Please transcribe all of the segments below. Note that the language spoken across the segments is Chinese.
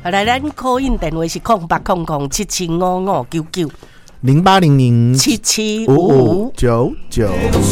来，咱call in电话是0800775599。 0800775599。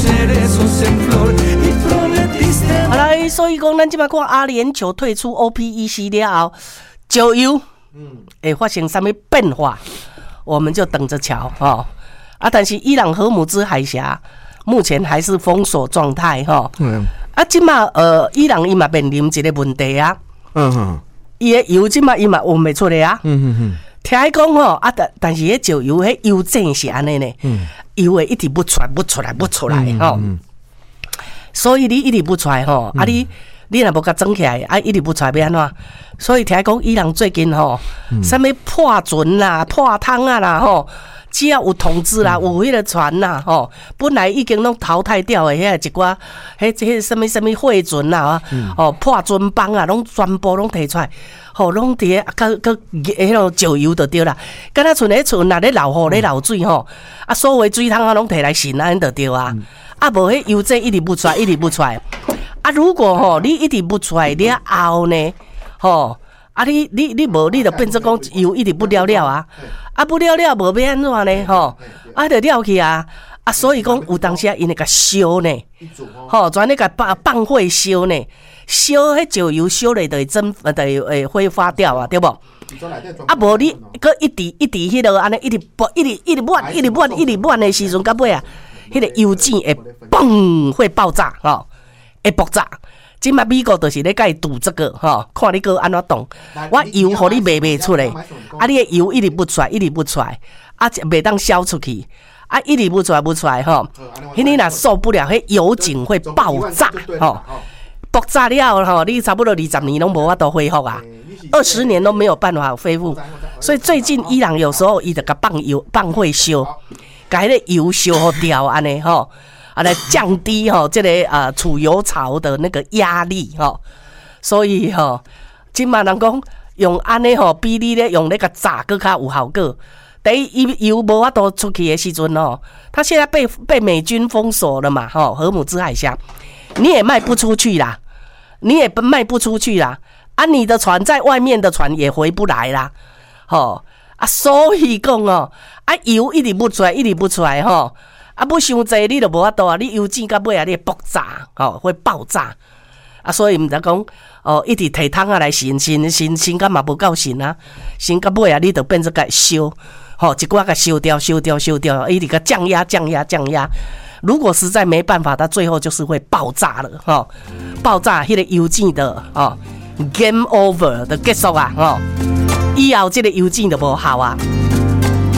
好来，所以讲，咱即摆看阿联酋退出 OPEC 了后，石油会发生什么变化，我们就等着瞧哈。但是伊朗荷姆兹海峡目前还是封锁状态哈。即马伊朗伊嘛面临一个问题啊。伊的油即马伊嘛运袂出来啊。听讲吼但是迄石油迄油井是安尼呢，油会一直不出来吼。所以你一直不出来吼，你若无甲装起来，一直不出来要安怎？所以听讲伊朗最近吼，啥物破船啦、破汤啊啦吼，只要有通知啦，有迄个船啦吼，本来已经拢淘汰掉的遐一寡，迄什么货船啦，破船帮啊，拢全部拢提出来。吼，拢伫个迄落石油就对啦，敢若剩咧船啊咧流雨咧流水吼，所有水桶啊拢摕来浸安就对啊，无迄油井一直不出来，如果吼你一直不出来了后呢，吼你无你就变做讲油一直不了啊，不了无要安怎呢？吼就了去啊。所以讲有当时因会甲烧呢，吼，专咧甲放火烧呢，烧迄石油烧咧就会挥发掉啊，对无？无你搁一直迄落安尼一直满的时阵，到尾啊，迄个油井会嘣会爆炸吼，会爆炸。即摆美国就是咧甲伊赌这个吼，看你搁安怎动，我油互你卖袂出来，你的油一直不出来，袂当销出去。一直不出来吼，迄你若受不了，迄油井会爆炸吼，爆炸了吼，你差不多20年拢无法度恢复啊，20年都没有办法恢复。所以最近伊朗有时候伊就甲放火烧，甲迄个油烧掉安尼吼，来降低吼这个储油槽的那个压力吼。所以吼，今嘛人讲用安尼吼，比你咧用那个炸更较有效果。第一，油无法度出去的时阵哦，它现在被美军封锁了嘛，荷姆兹海峡，你也卖不出去啦，你的船在外面的船也回不来啦，所以讲哦，油一直不出来吼，不伤济你就无法度啊，你油井到尾啊，你会爆炸，会爆炸。所以毋知讲一直摕桶来浸甲嘛无够浸啊，浸到尾啊，你就变做甲烧。一寡甲烧掉，一直甲降压。如果实在没办法，它最后就是会爆炸了，爆炸迄个油井的game over 的结束啊，以后这个油井就无效啊。